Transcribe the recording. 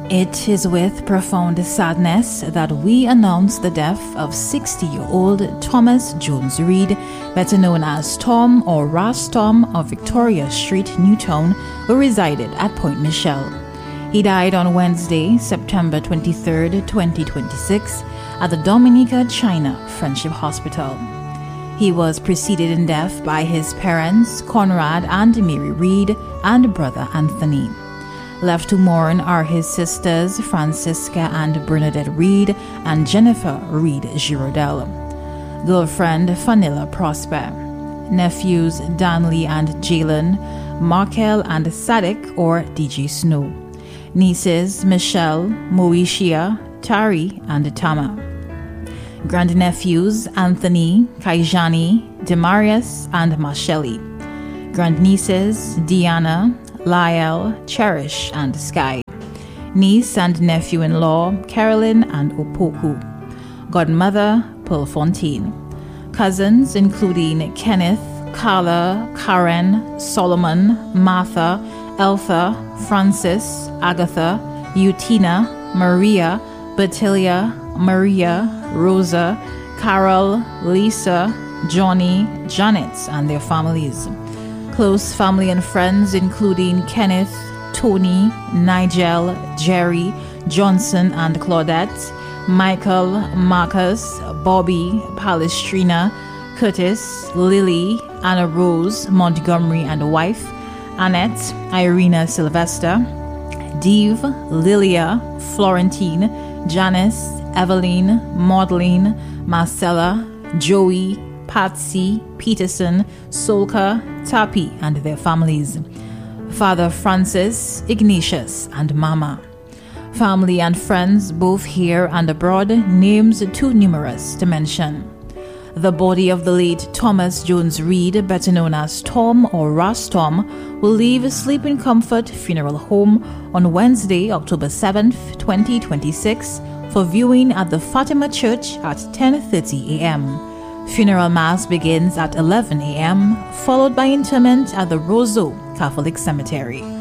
It is with profound sadness that we announce the death of 60-year-old Thomas Jones Reed, better known as Tom or Ras Tom of Victoria Street, Newtown, who resided at Point Michelle. He died on Wednesday, September 23, 2026, at the Dominica China Friendship Hospital. He was preceded in death by his parents, Conrad and Mary Reed, and brother Anthony. Left to mourn are his sisters, Francisca and Bernadette Reed, and Jennifer Reed Girodel. Girlfriend, Fanilla Prosper. Nephews, Danley and Jalen, Markel and Sadik or DJ Snow. Nieces, Michelle, Moesha, Tari, and Tama. Grandnephews, Anthony, Kaijani, Demarius, and Marsheli. Grandnieces, Diana, Lyle, Cherish, and Sky. Niece and nephew-in-law, Carolyn and Opoku. Godmother, Pearl Fontaine. Cousins, including Kenneth, Carla, Karen, Solomon, Martha, Eltha, Francis, Agatha, Utina, Maria, Bertilia, Maria, Rosa, Carol, Lisa, Johnny, Janet, and their families. Close family and friends including Kenneth, Tony, Nigel, Jerry, Johnson and Claudette, Michael, Marcus, Bobby, Palestrina, Curtis, Lily, Anna Rose, Montgomery and wife, Annette, Irina Sylvester, Dave, Lilia, Florentine, Janice, Eveline, Maudline, Marcella, Joey, Patsy, Peterson, Solka, Tapi, and their families. Father Francis, Ignatius, and Mama. Family and friends, both here and abroad, names too numerous to mention. The body of the late Thomas Jones Reed, better known as Tom or Ras Tom, will leave Sleep in Comfort Funeral Home on Wednesday, October 7th, 2026, for viewing at the Fatima Church at 10:30 a.m. Funeral Mass begins at 11 a.m., followed by interment at the Roseau Catholic Cemetery.